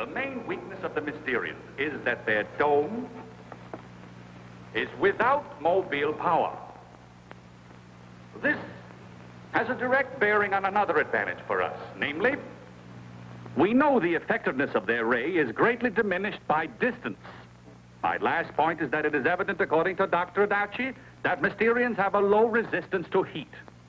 main weakness of the Mysterians is that their dome is without mobile power. This has a direct bearing on another advantage for us, namely, we know the effectiveness of their ray is greatly diminished by distance. My last point is that it is evident, according to Dr. Adachi, that Mysterians have a low resistance to heat.